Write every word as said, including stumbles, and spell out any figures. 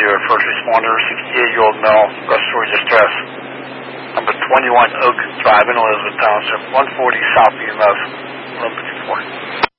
zero, first responder, sixty-eight-year-old male, respiratory distress. Number twenty-one Oak Drive in Elizabeth Township, one forty South E M S, eleven fifty-four.